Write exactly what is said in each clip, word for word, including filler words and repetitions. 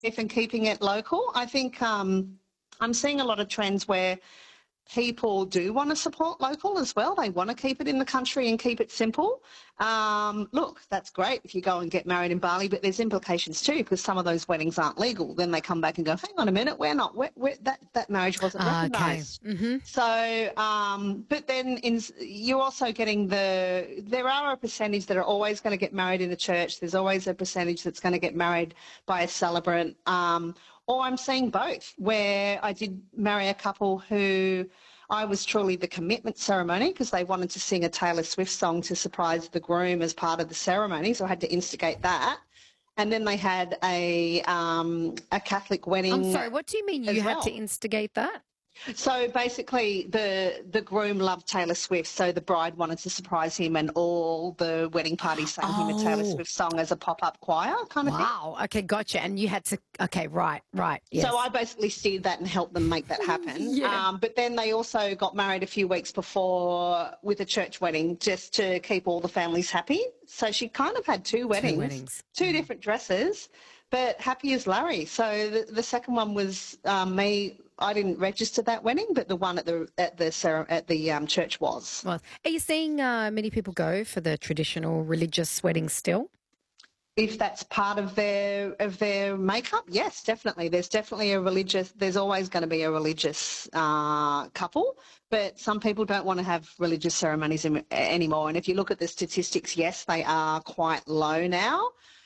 safe and keeping it local. I think um, I'm seeing a lot of trends where people do want to support local as well. They want to keep it in the country and keep it simple. Um, look, that's great if you go and get married in Bali, but there's implications too because some of those weddings aren't legal. Then they come back and go, hang on a minute, we're not, we're, we're, that, that marriage wasn't Ah, okay. recognised. Mm-hmm. So, um, but then in, you're also getting the, there are a percentage that are always going to get married in the church. There's always a percentage that's going to get married by a celebrant. Um, or I'm seeing both, where I did marry a couple who I was truly the commitment ceremony because they wanted to sing a Taylor Swift song to surprise the groom as part of the ceremony, so I had to instigate that. And then they had a um, a Catholic wedding. I'm sorry, what do you mean you had well. to instigate that? So basically the the groom loved Taylor Swift, so the bride wanted to surprise him and all the wedding party sang oh. him a Taylor Swift song as a pop-up choir kind of wow. thing. Wow, okay, gotcha. And you had to, okay, right, right, yes. So I basically steered that and helped them make that happen. yeah. Um, but then they also got married a few weeks before with a church wedding just to keep all the families happy. So she kind of had two weddings, two, weddings. two mm. different dresses, but happy as Larry. So the, the second one was um, me. I didn't register that wedding, but the one at the at the at the um, church was. Well, are you seeing uh, many people go for the traditional religious weddings still? If that's part of their of their makeup, yes, definitely. There's definitely a religious. There's always going to be a religious uh, couple, but some people don't want to have religious ceremonies in, anymore. And if you look at the statistics, yes, they are quite low now.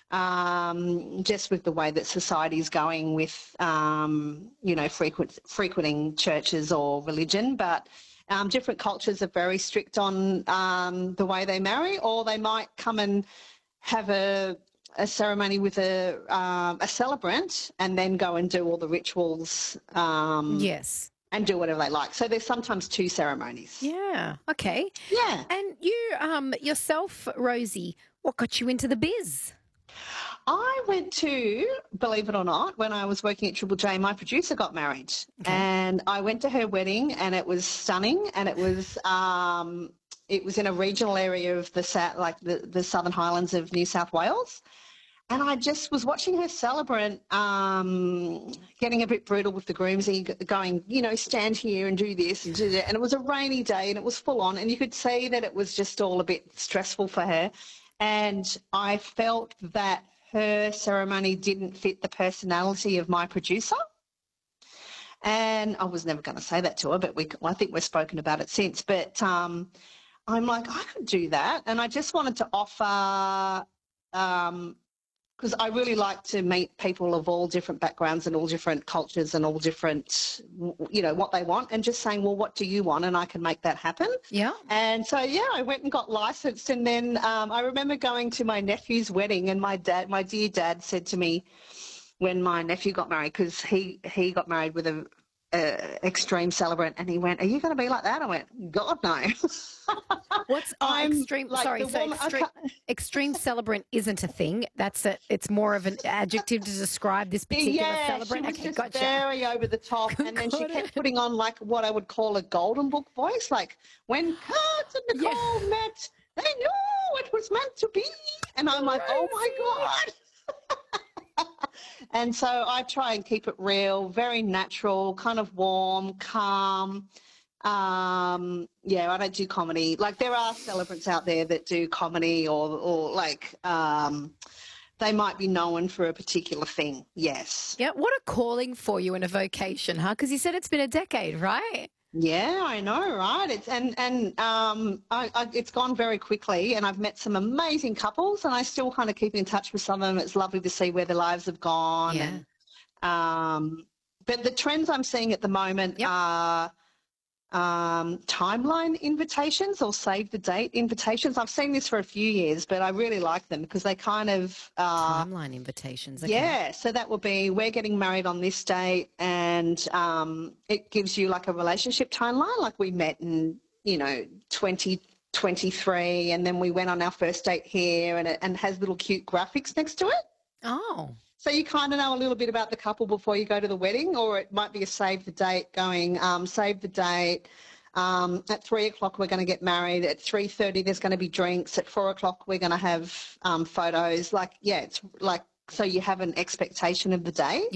Um, just with the way that society is going with, um, you know, frequent, frequenting churches or religion. But um, different cultures are very strict on um, the way they marry, or they might come and have a, a ceremony with a, um, a celebrant and then go and do all the rituals. Um, yes. And do whatever they like. So there's sometimes two ceremonies. Yeah, okay. Yeah. And you um, yourself, Rosie, what got you into the biz? I went to, believe it or not, when I was working at Triple J, my producer got married. Okay. And I went to her wedding and it was stunning and it was um, it was in a regional area of the south, like the, the Southern Highlands of New South Wales. And I just was watching her celebrant um, getting a bit brutal with the grooms and going, you know, stand here and do this and do that. And it was a rainy day and it was full on and you could see that it was just all a bit stressful for her. And I felt that her ceremony didn't fit the personality of my producer. And I was never going to say that to her, but we, I think we've spoken about it since. But um, I'm like, I could do that. And I just wanted to offer, um, because I really like to meet people of all different backgrounds and all different cultures and all different, you know, what they want and just saying, well, what do you want? And I can make that happen. Yeah. And so, yeah, I went and got licensed. And then um, I remember going to my nephew's wedding and my dad, my dear dad said to me when my nephew got married, because he, he got married with a, a extreme celebrant and he went, are you going to be like that? I went, God, no. What's oh, extreme? Like sorry, so woman, extreme, extreme celebrant isn't a thing. That's a. It's more of an adjective to describe this particular yeah, celebrant. She was okay, just gotcha. very over the top, and then she kept putting on like what I would call a golden book voice, like when Kurt and Nicole yeah. met, they knew it was meant to be, and I'm like, oh my God. And so I try and keep it real, very natural, kind of warm, calm. Um, yeah, I don't do comedy. Like there are celebrants out there that do comedy or, or like um, they might be known for a particular thing, yes. Yeah, what a calling for you and a vocation, huh? Because you said it's been a decade, right? Yeah, I know, right? It's and and um, I, I, it's gone very quickly, and I've met some amazing couples, and I still kind of keep in touch with some of them. It's lovely to see where their lives have gone. Yeah. And, um, but the trends I'm seeing at the moment yep. are um, timeline invitations or save the date invitations. I've seen this for a few years, but I really like them because they kind of uh, timeline invitations. Okay. Yeah, so that will be we're getting married on this date, and um, it gives you like a relationship timeline. Like we met in you know twenty twenty-three, and then we went on our first date here, and it and has little cute graphics next to it. Oh. So you kind of know a little bit about the couple before you go to the wedding, or it might be a save the date going, um, save the date. Um, at three o'clock we're going to get married. At three thirty there's going to be drinks. At four o'clock we're going to have um, photos. Like, yeah, it's like so you have an expectation of the day.